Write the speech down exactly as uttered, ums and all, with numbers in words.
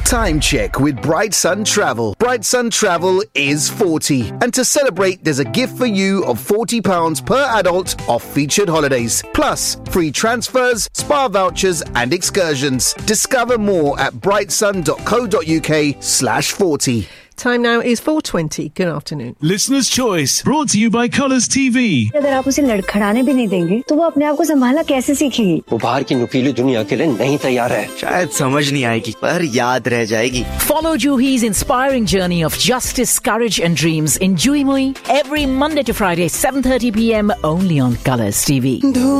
Time check with Bright Sun Travel. Bright Sun Travel is forty. And to celebrate, there's a gift for you of forty pounds per adult off featured holidays. Plus, free transfers, spa vouchers and excursions. Discover more at brightsun.co.uk slash 40. Time now is four twenty. Good afternoon. Listener's Choice, brought to you by Colours T V. अगर आप उसे लड़खड़ाने भी नहीं देंगे तो वो अपने आप को संभालना कैसे सीखेगी? वो बाहर की नुकीली दुनिया के लिए नहीं तैयार है। शायद समझ नहीं आएगी पर याद रह जाएगी। Follow Juhi's inspiring journey of justice, courage and dreams in Juhi Mui every Monday to Friday seven thirty p m only on Colours T V.